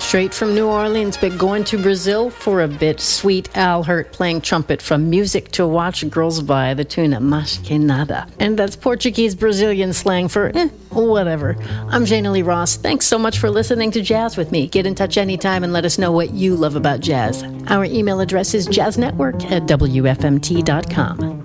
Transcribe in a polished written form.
Straight from New Orleans, but going to Brazil for a bit. Sweet Al Hirt playing trumpet from Music to Watch Girls By, the tune of Mas Que Nada. And that's Portuguese Brazilian slang for whatever. I'm Jana Lee Ross. Thanks so much for listening to Jazz with me. Get in touch anytime and let us know what you love about jazz. Our email address is jazznetwork@wfmt.com.